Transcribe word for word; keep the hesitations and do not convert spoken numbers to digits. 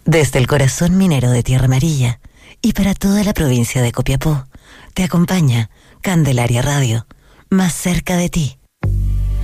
Desde el corazón minero de Tierra Amarilla y para toda la provincia de Copiapó, te acompaña Candelaria Radio, más cerca de ti.